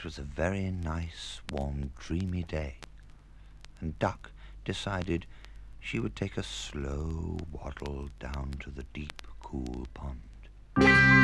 It was a very nice, warm, dreamy day, and Duck decided she would take a slow waddle down to the deep, cool pond.